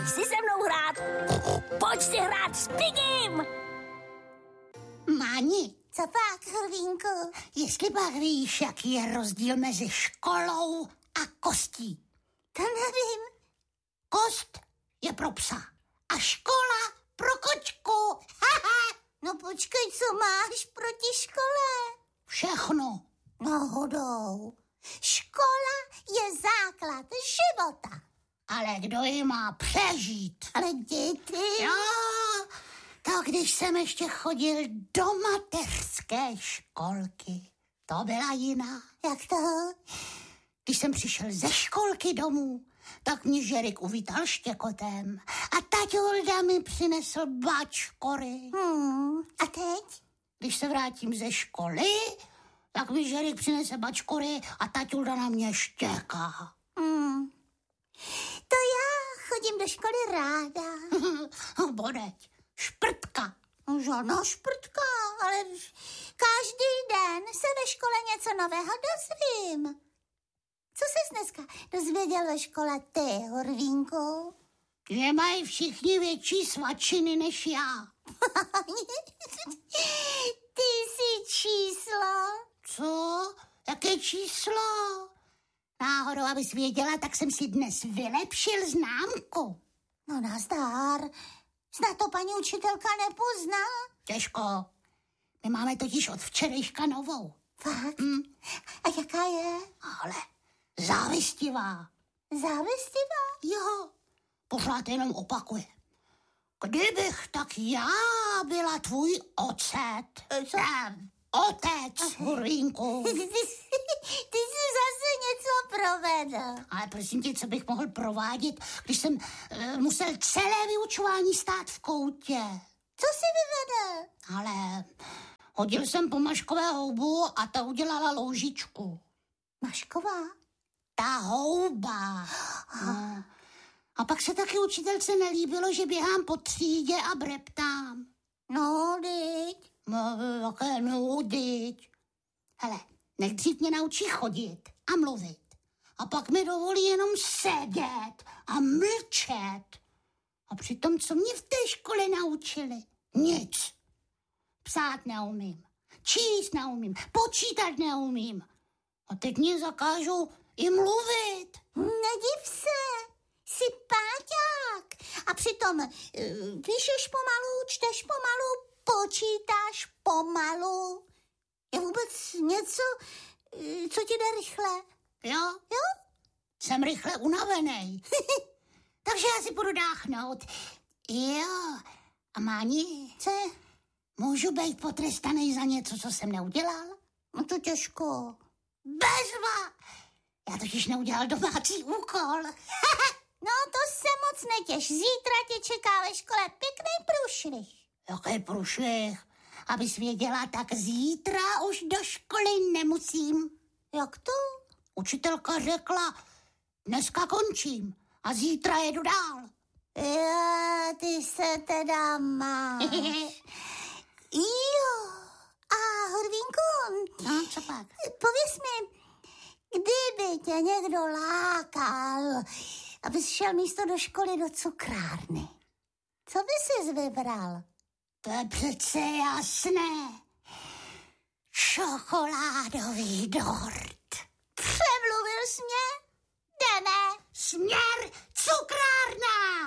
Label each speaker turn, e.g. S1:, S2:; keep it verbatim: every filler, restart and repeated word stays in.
S1: Chceš si se mnou hrát? Pojď si hrát s Pigim!
S2: Máni.
S3: Co pak, Hrvínku?
S2: Jestli pak víš, jaký je rozdíl mezi školou a kostí.
S3: To nevím.
S2: Kost je pro psa a škola pro kočku.
S3: No počkej, co máš proti škole?
S2: Všechno.
S3: Náhodou. Škola je základ života.
S2: Ale kdo ji má přežít?
S3: Ale děti...
S2: Jo, to když jsem ještě chodil do mateřské školky, to byla jiná.
S3: Jak to?
S2: Když jsem přišel ze školky domů, tak mě Žerik uvítal štěkotem a taťulda mi přinesl bačkory.
S3: Hmm, a teď?
S2: Když se vrátím ze školy, tak mi Žerik přinese bačkory a taťulda na mě štěká.
S3: Hmm. To já chodím do školy ráda.
S2: Bodeď, šprtka.
S3: No, žádná šprtka, ale každý den se ve škole něco nového dozvím. Co ses dneska dozvěděl ve škole ty, Horvínku?
S2: Že mají všichni větší svačiny než já.
S3: Ty jsi číslo.
S2: Co? Jaké číslo? Náhodou, abys věděla, tak jsem si dnes vylepšil známku.
S3: No nazdar. Snad to paní učitelka nepozná.
S2: Těžko. My máme totiž od včerejška novou.
S3: Fakt?
S2: Hm.
S3: A jaká je?
S2: Ale závistivá.
S3: Závistivá?
S2: Jo, pořád jenom opakuje. Kdybych tak já byla tvůj ocet.
S3: Co?
S2: Ne, otec, Hurvínku.
S3: Ty, ty, ty jsi zase něco provedl.
S2: Ale prosím tě, co bych mohl provádět, když jsem uh, musel celé vyučování stát v koutě.
S3: Co jsi vyvedl?
S2: Ale hodil jsem po Maškové houbu a ta udělala loužičku.
S3: Mašková?
S2: Ta houba. No. A pak se taky učitelce nelíbilo, že běhám po třídě a breptám.
S3: No, dyť.
S2: No, jaké no, dyť. Hele, nejdřív mě naučí chodit a mluvit. A pak mi dovolí jenom sedět a mlčet. A přitom, co mě v té škole naučili? Nic. Psát neumím, číst neumím, počítat neumím. A teď mě zakážou i mluvit.
S3: Nediv se, jsi páťák. A přitom uh, píšeš pomalu, čteš pomalu, počítáš pomalu. Je vůbec něco, uh, co ti jde rychle?
S2: Jo?
S3: Jo?
S2: Jsem rychle unavený. Takže já si budu dáchnout. Jo. A Máni?
S3: Co?
S2: Můžu být potrestaný za něco, co jsem neudělal?
S3: No to těžko.
S2: Bezva! Já totiž neudělal domácí úkol.
S3: No to se moc netěš. Zítra tě čeká ve škole pěkný průšvih.
S2: Jaký průšvih? Abys věděla, tak zítra už do školy nemusím.
S3: Jak to?
S2: Učitelka řekla, dneska končím a zítra jedu dál.
S3: Jo, ty se teda máš. Jo. A Horvínku,
S2: No, co pak?
S3: pověz mi, kdyby tě někdo lákal, abys šel místo do školy do cukrárny, co by jsi vybral?
S2: To je přece jasné. Čokoládový dort.
S3: Přemluvil jsi mě? Jdeme.
S2: Směr cukrárny!